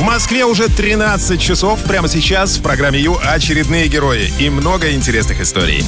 Москве уже 13 часов. Прямо сейчас в программе Ю очередные герои и много интересных историй.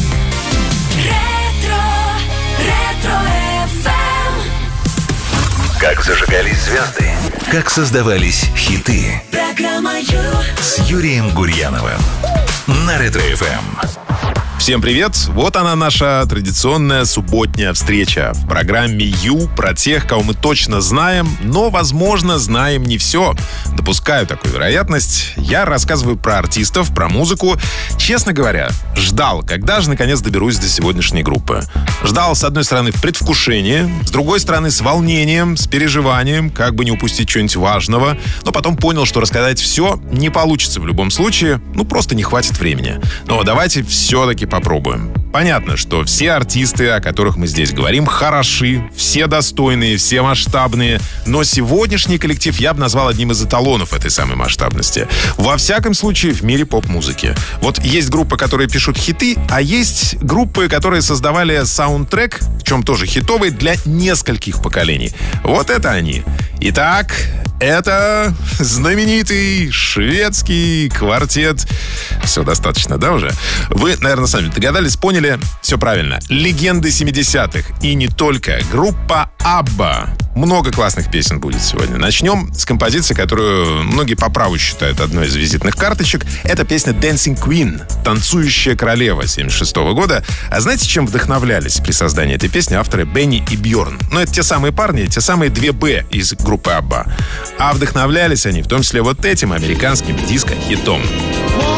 Как зажигались звезды, как создавались хиты. Программа Ю С Юрием Гурьяновым на Ретро-ФМ. Всем привет! Вот она, наша традиционная субботняя встреча в программе Ю про тех, кого мы точно знаем, но, возможно, знаем не все. Допускаю такую вероятность. Я рассказываю про артистов, про музыку. Честно говоря, ждал, когда же наконец доберусь до сегодняшней группы. Ждал, с одной стороны, в предвкушении, с другой стороны, с волнением, с переживанием, как бы не упустить чего-нибудь важного. Но потом понял, что рассказать все не получится в любом случае. Просто не хватит времени. Но давайте все-таки попробуем. Понятно, что все артисты, о которых мы здесь говорим, хороши, все достойные, все масштабные. Но сегодняшний коллектив я бы назвал одним из эталонов этой самой масштабности. Во всяком случае, в мире поп-музыки. Вот есть группы, которые пишут хиты, а есть группы, которые создавали саундтрек, в чем тоже хитовый, для нескольких поколений. Вот это они. Итак, это знаменитый шведский квартет. Все достаточно, да, уже? Вы, наверное, сами догадались, поняли. Все правильно. Легенды 70-х. И не только. Группа ABBA. Много классных песен будет сегодня. Начнем с композиции, которую многие по праву считают одной из визитных карточек. Это песня Dancing Queen, «Танцующая королева» 76 года. А знаете, чем вдохновлялись при создании этой песни авторы Бенни и Бьорн? Это те самые парни, те самые две «Б» из группы ABBA. А вдохновлялись они в том числе вот этим американским диско-хитом.